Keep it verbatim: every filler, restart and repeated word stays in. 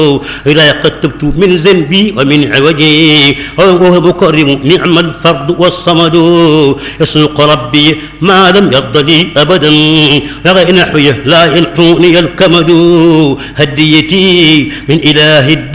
إلى قد تبت من ذنبي ومن عوجي وهو مكرم نعم الفرد والصمد يسوق ربي ما لم يرض لي أبدا لغير نحوه لا ينحوني الكمد هديتي من إله